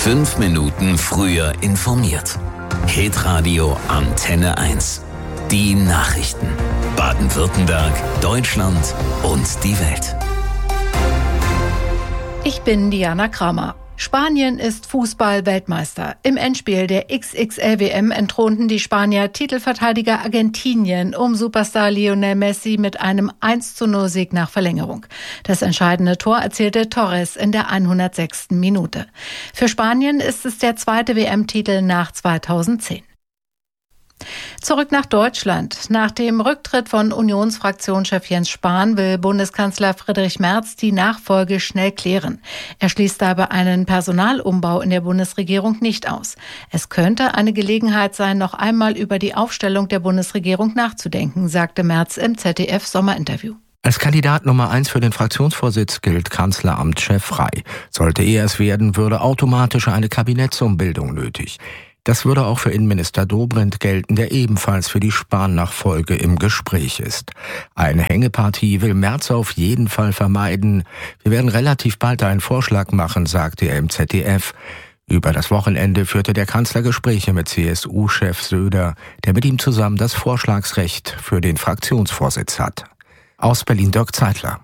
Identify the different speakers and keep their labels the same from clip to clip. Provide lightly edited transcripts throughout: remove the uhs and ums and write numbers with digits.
Speaker 1: 5 Minuten früher informiert. Hitradio Antenne 1. Die Nachrichten. Baden-Württemberg, Deutschland und die Welt.
Speaker 2: Ich bin Diana Kramer. Spanien ist Fußball-Weltmeister. Im Endspiel der XXL-WM entthronten die Spanier Titelverteidiger Argentinien um Superstar Lionel Messi mit einem 1:0-Sieg nach Verlängerung. Das entscheidende Tor erzielte Torres in der 106. Minute. Für Spanien ist es der zweite WM-Titel nach 2010. Zurück nach Deutschland. Nach dem Rücktritt von Unionsfraktionschef Jens Spahn will Bundeskanzler Friedrich Merz die Nachfolge schnell klären. Er schließt dabei einen Personalumbau in der Bundesregierung nicht aus. Es könnte eine Gelegenheit sein, noch einmal über die Aufstellung der Bundesregierung nachzudenken, sagte Merz im ZDF-Sommerinterview.
Speaker 3: Als Kandidat Nummer 1 für den Fraktionsvorsitz gilt Kanzleramtschef frei. Sollte er es werden, würde automatisch eine Kabinettsumbildung nötig. Das würde auch für Innenminister Dobrindt gelten, der ebenfalls für die Spahn-Nachfolge im Gespräch ist. Eine Hängepartie will Merz auf jeden Fall vermeiden. Wir werden relativ bald einen Vorschlag machen, sagte er im ZDF. Über das Wochenende führte der Kanzler Gespräche mit CSU-Chef Söder, der mit ihm zusammen das Vorschlagsrecht für den Fraktionsvorsitz hat. Aus Berlin Dirk Zeitler.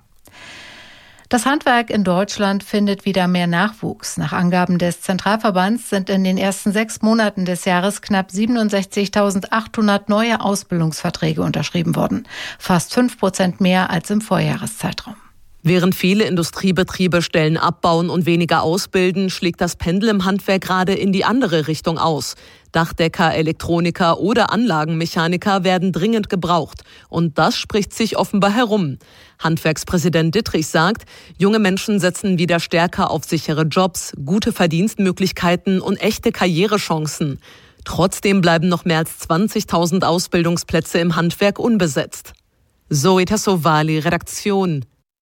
Speaker 2: Das Handwerk in Deutschland findet wieder mehr Nachwuchs. Nach Angaben des Zentralverbands sind in den ersten 6 Monaten des Jahres knapp 67.800 neue Ausbildungsverträge unterschrieben worden. Fast 5% mehr als im Vorjahreszeitraum.
Speaker 4: Während viele Industriebetriebe Stellen abbauen und weniger ausbilden, schlägt das Pendel im Handwerk gerade in die andere Richtung aus. Dachdecker, Elektroniker oder Anlagenmechaniker werden dringend gebraucht. Und das spricht sich offenbar herum. Handwerkspräsident Dittrich sagt, junge Menschen setzen wieder stärker auf sichere Jobs, gute Verdienstmöglichkeiten und echte Karrierechancen. Trotzdem bleiben noch mehr als 20.000 Ausbildungsplätze im Handwerk unbesetzt. Zoe Tassovali, Redaktion.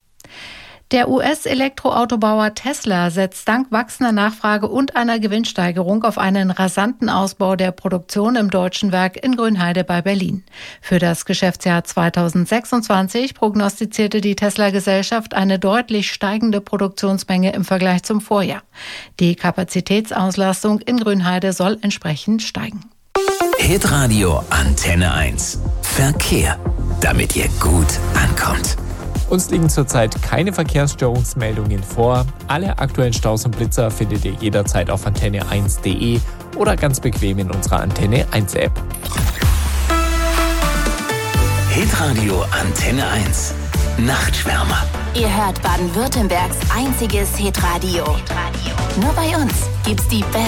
Speaker 2: Der US-Elektroautobauer Tesla setzt dank wachsender Nachfrage und einer Gewinnsteigerung auf einen rasanten Ausbau der Produktion im deutschen Werk in Grünheide bei Berlin. Für das Geschäftsjahr 2026 prognostizierte die Tesla-Gesellschaft eine deutlich steigende Produktionsmenge im Vergleich zum Vorjahr. Die Kapazitätsauslastung in Grünheide soll entsprechend steigen.
Speaker 1: Hitradio Antenne 1. Verkehr. Damit ihr gut ankommt.
Speaker 5: Uns liegen zurzeit keine Verkehrsstörungsmeldungen vor. Alle aktuellen Staus und Blitzer findet ihr jederzeit auf antenne1.de oder ganz bequem in unserer Antenne 1 App.
Speaker 1: Hitradio Antenne 1. Nachtschwärmer.
Speaker 6: Ihr hört Baden-Württembergs einziges Hitradio. Nur bei uns gibt's die